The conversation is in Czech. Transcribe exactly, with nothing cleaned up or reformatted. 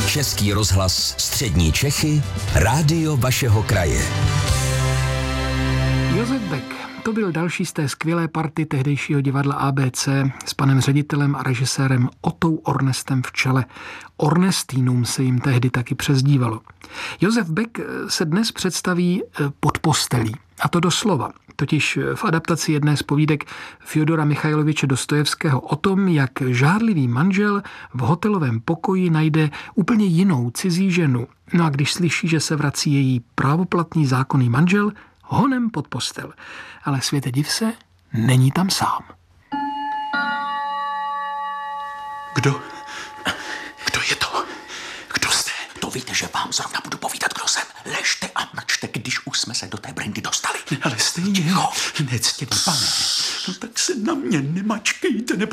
Český rozhlas Střední Čechy, rádio vašeho kraje. Josef Beck, to byl další z té skvělé party tehdejšího divadla A B C s panem ředitelem a režisérem Otou Ornestem v čele. Ornestínům se jim tehdy taky přezdívalo. Josef Beck se dnes představí pod postelí, a to doslova. Totiž v adaptaci jedné z povídek Fjodora Michajloviče Dostojevského o tom, jak žárlivý manžel v hotelovém pokoji najde úplně jinou cizí ženu. No a když slyší, že se vrací její právoplatný zákonný manžel, honem pod postel. Ale světe div se, není tam sám. Kdo? Kdo je to? Kdo jste? To víte, že vám zrovna budu povídat, kdo jsem. Ležte a mlčte, když už jsme se do té brandy dostali. Ale stejně, nectěný pane, no tak se na mě nemačkejte, nebo